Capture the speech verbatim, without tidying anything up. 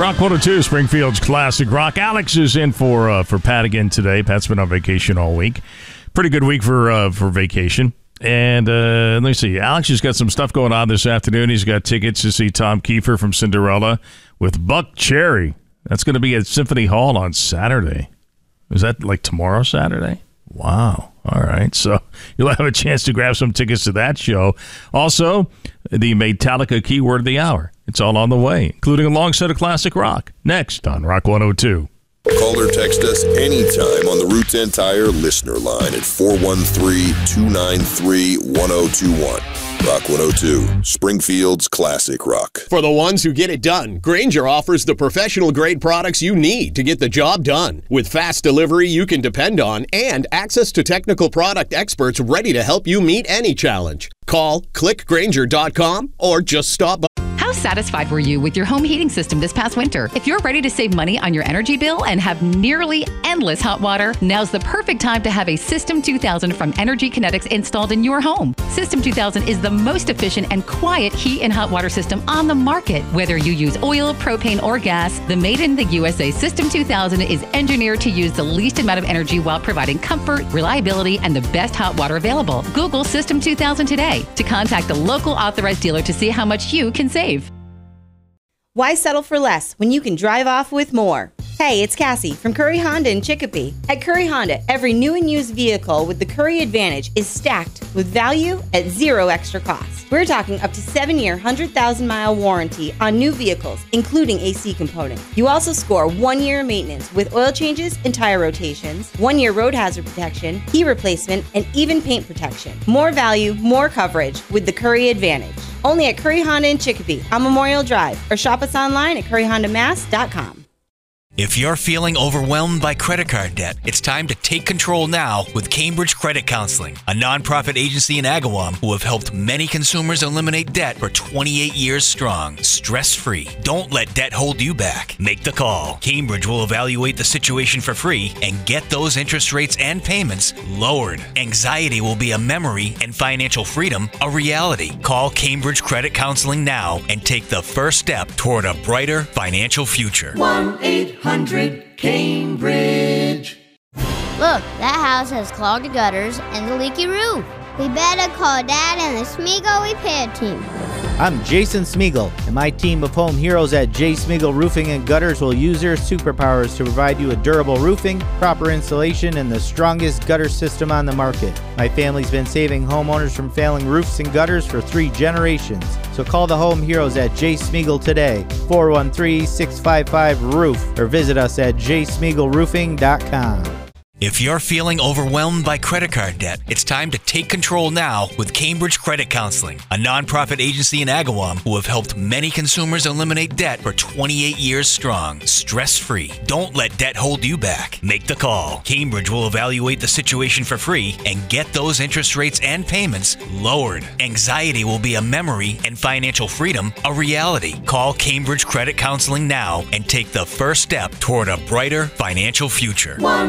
Rock one oh two, Springfield's Classic Rock. Alex is in for uh, for Pat again today. Pat's been on vacation all week. Pretty good week for uh, for vacation. And uh, let me see. Alex has got some stuff going on this afternoon. He's got tickets to see Tom Kiefer from Cinderella with Buck Cherry. That's going to be at Symphony Hall on Saturday. Is that like tomorrow, Saturday? Wow. All right. So you'll have a chance to grab some tickets to that show. Also, the Metallica Keyword of the Hour. It's all on the way, including a long set of classic rock. Next on Rock one oh two. Call or text us anytime on the Route ten Tire listener line at four one three, two nine three, one oh two one. Rock one oh two, Springfield's Classic Rock. For the ones who get it done, Grainger offers the professional-grade products you need to get the job done. With fast delivery you can depend on and access to technical product experts ready to help you meet any challenge. Call, click Grainger dot com, or just stop by. How satisfied were you with your home heating system this past winter? If you're ready to save money on your energy bill and have nearly endless hot water, now's the perfect time to have a System two thousand from Energy Kinetics installed in your home. System two thousand is the most efficient and quiet heat and hot water system on the market. Whether you use oil, propane, or gas, the Made in the U S A System two thousand is engineered to use the least amount of energy while providing comfort, reliability, and the best hot water available. Google System two thousand today to contact the local authorized dealer to see how much you can save. Why settle for less when you can drive off with more? Hey, it's Cassie from Curry Honda in Chicopee. At Curry Honda, every new and used vehicle with the Curry Advantage is stacked with value at zero extra cost. We're talking up to seven-year, one hundred thousand mile warranty on new vehicles, including A C components. You also score one year maintenance with oil changes and tire rotations, one year road hazard protection, key replacement, and even paint protection. More value, more coverage with the Curry Advantage. Only at Curry Honda in Chicopee on Memorial Drive, or shop us online at curry honda mass dot com. If you're feeling overwhelmed by credit card debt, it's time to take control now with Cambridge Credit Counseling, a nonprofit agency in Agawam who have helped many consumers eliminate debt for twenty-eight years strong, stress-free. Don't let debt hold you back. Make the call. Cambridge will evaluate the situation for free and get those interest rates and payments lowered. Anxiety will be a memory and financial freedom a reality. Call Cambridge Credit Counseling now and take the first step toward a brighter financial future. one eight hundred Cambridge. Look, that house has clogged gutters and a leaky roof. We better call Dad and the Smeagol repair team. I'm Jason Smeagol, and my team of home heroes at J. Smeagol Roofing and Gutters will use their superpowers to provide you a durable roofing, proper insulation, and the strongest gutter system on the market. My family's been saving homeowners from failing roofs and gutters for three generations. So call the home heroes at J. Smeagol today, four one three, six five five, roof, or visit us at j smeagol roofing dot com. If you're feeling overwhelmed by credit card debt, it's time to take control now with Cambridge Credit Counseling, a nonprofit agency in Agawam who have helped many consumers eliminate debt for twenty-eight years strong, stress-free. Don't let debt hold you back. Make the call. Cambridge will evaluate the situation for free and get those interest rates and payments lowered. Anxiety will be a memory and financial freedom a reality. Call Cambridge Credit Counseling now and take the first step toward a brighter financial future. one